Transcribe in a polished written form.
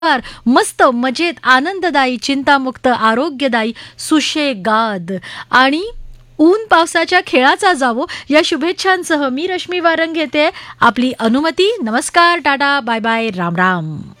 मस्त मजेत आनंददायी चिंतामुक्त आरोग्यदायी सुशेगाद आणि ऊन पावसाच्या खेळाचा जावो या शुभेच्छांसह मी रश्मी वारंग घेते आपली अनुमती. नमस्कार, टाटा, बाय बाय, राम राम.